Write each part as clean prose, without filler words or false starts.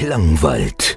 Klangwald.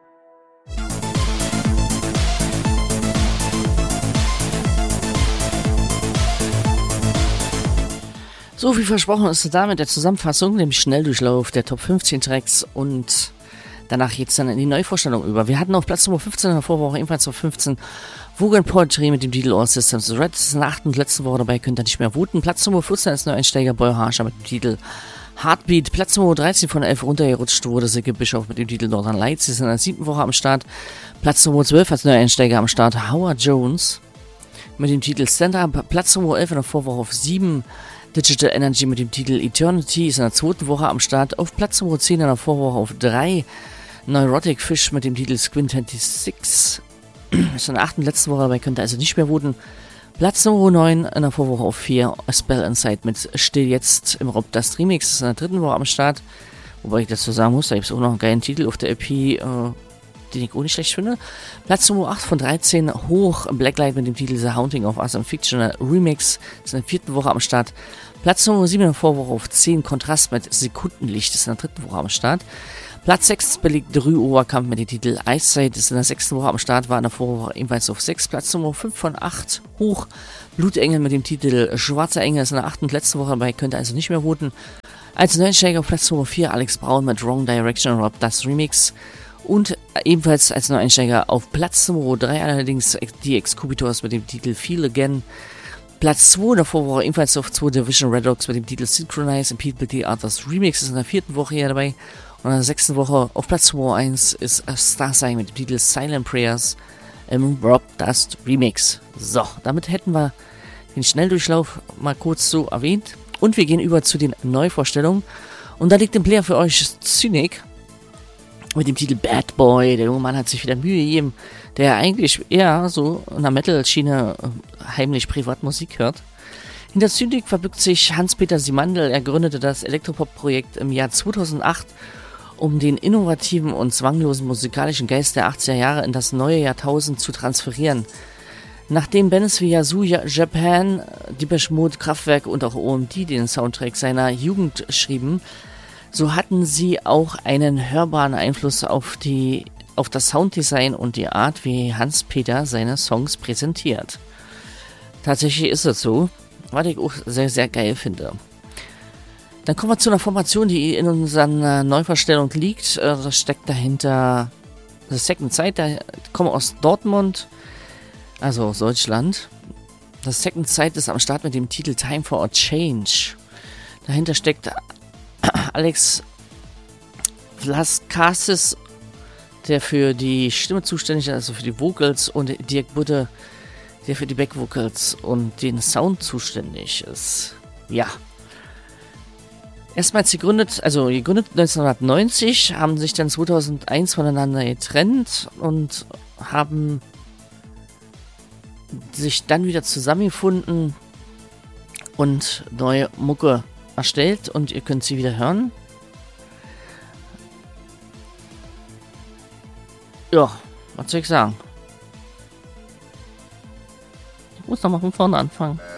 So wie versprochen ist es da mit der Zusammenfassung, dem Schnelldurchlauf der Top 15 Tracks und danach geht's dann in die Neuvorstellung über. Wir hatten auf Platz Nummer 15 in der Vorwoche ebenfalls auf 15 Vogue & Poetry mit dem Titel All Systems Red. Das ist in der 8. und letzten Woche dabei, könnt ihr nicht mehr voten. Platz Nummer 14 ist Neueinsteiger Boy Harsher mit dem Titel Heartbeat. Platz Nummer 13 von 11 runtergerutscht wurde Sigge Bischof mit dem Titel Northern Lights. Sie sind in der 7. Woche am Start. Platz Nummer 12 als Neueinsteiger am Start Howard Jones mit dem Titel Stand Up. Platz Nummer 11 in der Vorwoche auf 7 Digital Energy mit dem Titel Eternity ist in der 2. Woche am Start. Auf Platz Nummer 10 in der Vorwoche auf 3 Neurotic Fish mit dem Titel Squint 26 ist in der 8. und letzten Woche dabei, könnt ihr also nicht mehr voten. Platz Nummer 9 in der Vorwoche auf 4 A Spell Inside mit Still Jetzt im Rob Dust Remix ist in der 3. Woche am Start. Wobei ich dazu sagen muss, da gibt es auch noch einen geilen Titel auf der EP, den ich auch nicht schlecht finde. Platz Nummer 8 von 13 hoch Blacklight mit dem Titel The Haunting of Us, ein Fictional Remix, ist in der 4. Woche am Start. Platz Nummer 7 in der Vorwoche auf 10 Kontrast mit Sekundenlicht, ist in der 3. Woche am Start. Platz 6 belegt Drü Oberkamp mit dem Titel Eyesight, ist in der 6. Woche am Start, war in der Vorwoche ebenfalls auf 6. Platz Nummer 5 von 8 hoch Blutengel mit dem Titel Schwarzer Engel, ist in der 8. und letzten Woche dabei, könnt ihr also nicht mehr voten. Als Neueinsteiger auf Platz Nummer 4 Alex Braun mit Wrong Direction Rob Das Remix. Und ebenfalls als Neueinsteiger auf Platz Nummer 3 allerdings die Excubitors mit dem Titel Feel Again. Platz 2 in der Vorwoche ebenfalls auf 2 Division Red Dogs mit dem Titel Synchronize and People The Others Remix ist in der 4. Woche hier dabei. Und in der 6. Woche auf Platz Nummer 1 ist Star Sign mit dem Titel Silent Prayers im Rob Dust Remix. So, damit hätten wir den Schnelldurchlauf mal kurz so erwähnt. Und wir gehen über zu den Neuvorstellungen. Und da liegt im Player für euch Cynic mit dem Titel Bad Boy. Der junge Mann hat sich wieder Mühe gegeben, der eigentlich eher so in der Metal-Schiene heimlich Privatmusik hört. Hinter Cynic verbirgt sich Hans-Peter Simandl. Er gründete das Elektropop-Projekt im Jahr 2008, um den innovativen und zwanglosen musikalischen Geist der 80er Jahre in das neue Jahrtausend zu transferieren. Nachdem Bands wie Yazoo Japan, Depeche Mode, Kraftwerk und auch OMD den Soundtrack seiner Jugend schrieben, so hatten sie auch einen hörbaren Einfluss auf das Sounddesign und die Art, wie Hans-Peter seine Songs präsentiert. Tatsächlich ist es so, was ich auch sehr, sehr geil finde. Dann kommen wir zu einer Formation, die in unserer Neuvorstellung liegt. Das steckt dahinter The Second Sight, der kommt aus Dortmund, also aus Deutschland. The Second Sight ist am Start mit dem Titel Time for a Change. Dahinter steckt Alex Vlaskasis, der für die Stimme zuständig ist, also für die Vocals, und Dirk Budde, der für die Backvocals und den Sound zuständig ist. Ja. Erstmals gegründet 1990, haben sich dann 2001 voneinander getrennt und haben sich dann wieder zusammengefunden und neue Mucke erstellt und ihr könnt sie wieder hören. Ja, was soll ich sagen? Ich muss nochmal von vorne anfangen.